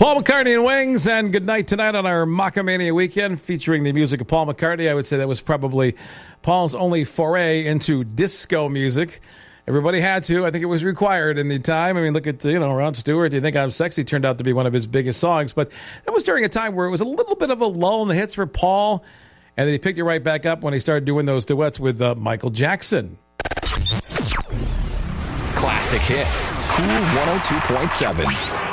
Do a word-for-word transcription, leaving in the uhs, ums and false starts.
Paul McCartney and Wings, and good night tonight on our Macamania weekend featuring the music of Paul McCartney. I would say that was probably Paul's only foray into disco music. Everybody had to. I think it was required in the time. I mean, look at, you know, Rod Stewart. Do You Think I'm Sexy turned out to be one of his biggest songs. But that was during a time where it was a little bit of a lull in the hits for Paul. And then he picked it right back up when he started doing those duets with uh, Michael Jackson. Classic hits. Cool one oh two point seven.